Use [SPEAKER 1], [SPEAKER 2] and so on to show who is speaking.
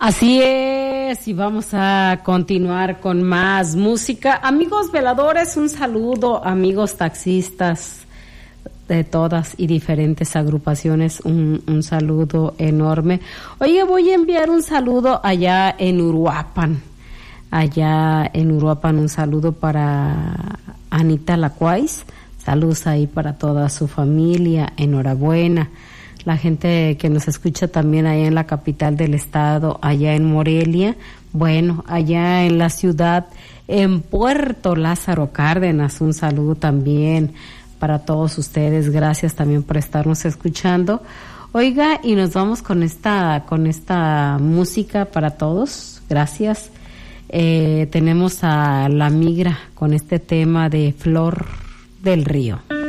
[SPEAKER 1] Así es, y vamos a continuar con más música. Amigos veladores, un saludo, amigos taxistas de todas y diferentes agrupaciones, un saludo enorme. Oye, voy a enviar un saludo allá en Uruapan, un saludo para Anita Lacuais, saludos ahí para toda su familia, enhorabuena. La gente que nos escucha también allá en la capital del estado, allá en Morelia, bueno, allá en la ciudad, en Puerto Lázaro Cárdenas, un saludo también para todos ustedes, gracias también por estarnos escuchando. Oiga, y nos vamos con esta música para todos, gracias. Tenemos a La Migra con este tema de Flor del Río.